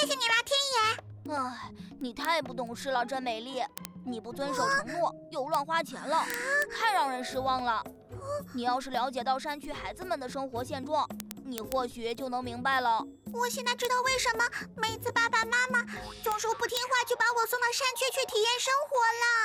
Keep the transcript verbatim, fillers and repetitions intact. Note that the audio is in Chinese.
谢谢你啦，天爷。 唉，你太不懂事了，真美丽。你不遵守承诺，又乱花钱了，太让人失望了。你要是了解到山区孩子们的生活现状，你或许就能明白了。 我现在知道为什么每次爸爸妈妈总说不听话，就把我送到山区去体验生活了。